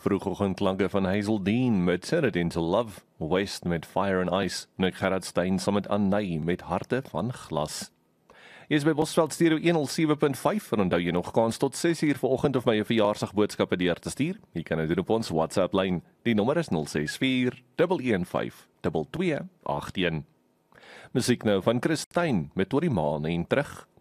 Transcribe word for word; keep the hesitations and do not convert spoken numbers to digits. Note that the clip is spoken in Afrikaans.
vroegoggendklanke van Hazeldean met Set It Into Love, West met Fire and Ice, Nick Gerard Stein saam met Annay met Harte van Glas. Jy is by Bosveld Stereo honderd sewe punt vyf en onthou jy nog kans tot ses uur vanoggend of my jou verjaarsdagboodskappe deur te stuur. Jy kan dit doen op ons WhatsApp-lyn. Die nommer is nul ses vier een een vyf twee twee agt een. Musiek nou van Christine met Oor die Maan en Terug.